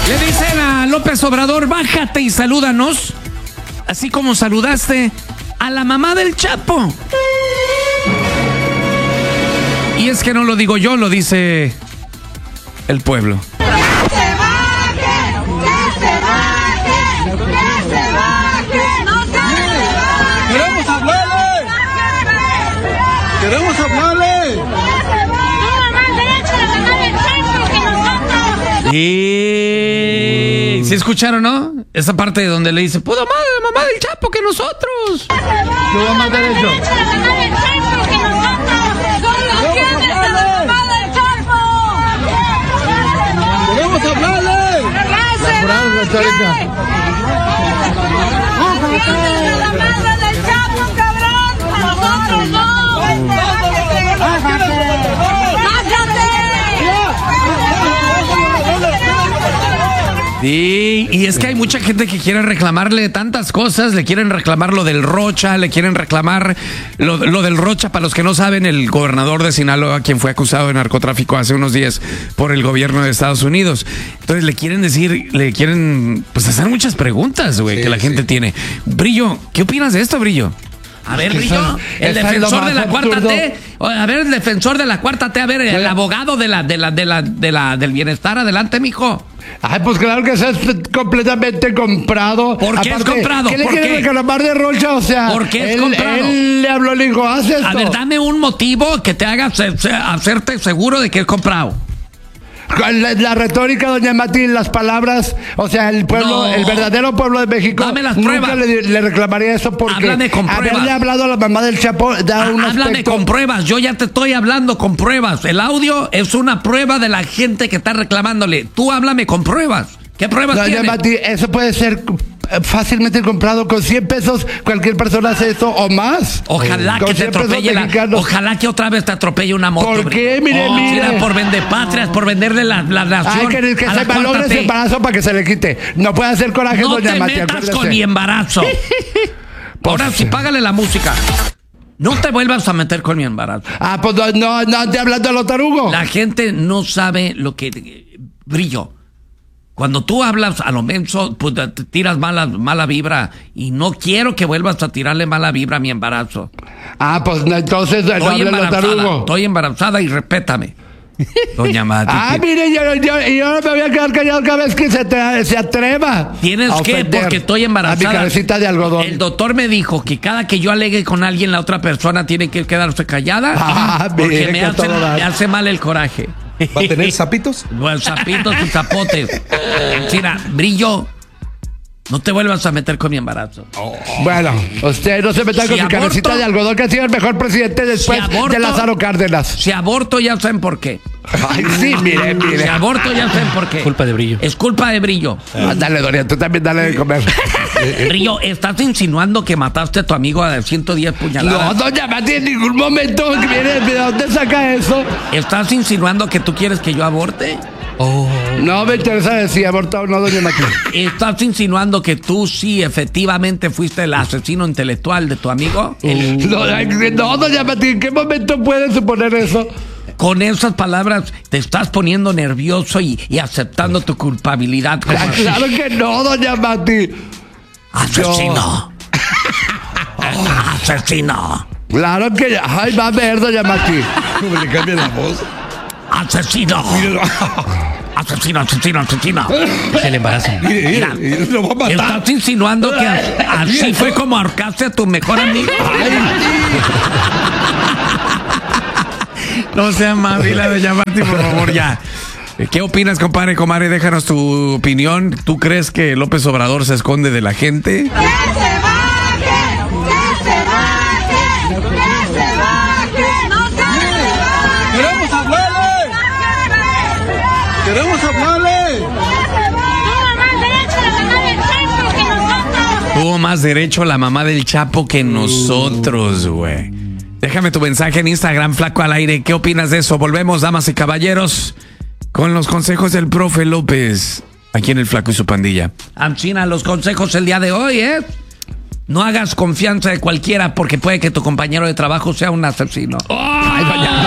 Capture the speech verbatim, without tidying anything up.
Le dicen a López Obrador, bájate y salúdanos, así como saludaste a la mamá del Chapo. Y es que no lo digo yo, lo dice el pueblo. ¡Que se baje! ¡Que se baje! ¡Que se baje! ¡No se baje! ¡Queremos hablarle! ¡Queremos hablarle! ¡Toma más derecho de ganar el centro que nosotros! Y... ¿Sí escucharon, no? Esa parte donde le dice, pudo más la mamá del Chapo que nosotros. ¡Toma más derecho! ¡De ganar el centro que nosotros! ¡Solo tienes de la mamá del Chapo! ¡Queremos hablarle! ¡Que se baje! ¡De la mamá del Chapo, cabrón! ¡A nosotros no! ¡Bájate! Sí, y es que hay mucha gente que quiere reclamarle tantas cosas, le quieren reclamar lo del Rocha, le quieren reclamar lo, lo del Rocha, para los que no saben, el gobernador de Sinaloa, quien fue acusado de narcotráfico hace unos días por el gobierno de Estados Unidos. Entonces le quieren decir, le quieren pues hacer muchas preguntas, güey, sí, que la gente sí. tiene. Brillo, ¿qué opinas de esto, Brillo? A ver, Brillo, el defensor de la cuarta T, a ver, el defensor de la cuarta T, a ver, el abogado de la, de la, de la, de la, del bienestar, adelante, mijo. Ay, pues claro que eso es completamente comprado. ¿Por qué Aparte, es comprado? ¿Qué le ¿Por quiere qué? reclamar de Rocha? O sea, ¿por qué es él, comprado? Él le habló, le dijo, haz esto. A ver, dame un motivo que te haga se, se, hacerte seguro de que es comprado. La, la retórica, doña Mati, las palabras, o sea, el pueblo, no. el verdadero pueblo de México, Dame las nunca pruebas. Le, le reclamaría eso porque Háblame con pruebas. Haberle hablado a la mamá del Chapo da Ah, un háblame aspecto... con pruebas, yo ya te estoy hablando con pruebas. El audio es una prueba de la gente que está reclamándole. Tú háblame con pruebas. ¿Qué pruebas Doña tienes? Mati, eso puede ser fácilmente comprado con cien pesos. Cualquier persona hace eso o más. Ojalá con que te atropelle la, ojalá que otra vez te atropelle una moto. ¿Por qué? Mire, oh, mire. Era por vender patrias, por venderle la, la nación. Ay, que, que a se malogre ese embarazo para que se le quite. No puede hacer coraje, no doña te Mati. metas acuérdese. con mi embarazo. Ahora sí, págale la música. No te vuelvas a meter con mi embarazo. Ah, pues no, no, no te hablando a lo tarugo. La gente no sabe lo que... Brillo. Cuando tú hablas a lo menso, pues te tiras mala, mala vibra. Y no quiero que vuelvas a tirarle mala vibra a mi embarazo. Ah, pues entonces no estoy hable lo tarugo. Estoy embarazada y respétame. Doña Mati. Ah, mire, yo, yo, yo me voy a quedar callado cada vez que se, te, se atreva. Tienes que, porque estoy embarazada. A mi cabecita de algodón. El doctor me dijo que cada que yo alegue con alguien, la otra persona tiene que quedarse callada. Ah, porque mire, me hace, me hace mal el coraje. ¿Va a tener zapitos? Bueno, zapitos y zapotes. Mira, Brillo, no te vuelvas a meter con mi embarazo. Oh. Bueno, usted no se meta si con aborto, mi cabecita de algodón, que ha sido el mejor presidente después si aborto, de Lázaro Cárdenas. Si aborto, ya saben por qué. Ay, sí, mire, mire. Si aborto, ya saben por qué. Culpa de Brillo. Es culpa de Brillo. Ah, dale, Doria, tú también dale de comer. Brillo, ¿estás insinuando que mataste a tu amigo a ciento diez puñaladas? No, doña Mati, en ningún momento. ¿De dónde saca eso? ¿Estás insinuando que tú quieres que yo aborte? Oh. No me interesa si aborta o no, doña Mati. ¿Estás insinuando que tú sí efectivamente fuiste el asesino intelectual de tu amigo? El... No, no, doña Mati, ¿en qué momento puede suponer eso? Con esas palabras te estás poniendo nervioso y, y aceptando tu culpabilidad. Como claro, claro que no, doña Mati. Asesino. Asesino. Claro que... Ay, va a ver, doña Mati. ¿Cómo le cambia la voz? Asesino. Asesino, asesino, asesino. Es el embarazo. Mire, mira, mire, lo va a matar. ¿Estás insinuando que así fue como ahorcaste a tu mejor amigo? No sea amable de llamarte, por favor, ya. ¿Qué opinas, compadre, comadre? Déjanos tu opinión. ¿Tú crees que López Obrador se esconde de la gente? ¡Que se baje! ¡Que se baje! ¡Que se baje! ¡No se baje! ¡Queremos hablarle! ¡Queremos hablarle! ¡Tuvo más derecho de ganar el centro que nosotros! Tuvo más derecho la mamá del Chapo que nosotros, güey. Déjame tu mensaje en Instagram, Flaco al Aire. ¿Qué opinas de eso? Volvemos, damas y caballeros, con los consejos del profe López, aquí en el Flaco y su pandilla. Ancina, los consejos el día de hoy, ¿eh? No hagas confianza de cualquiera porque puede que tu compañero de trabajo sea un asesino. ¡Oh! Ay, vaya.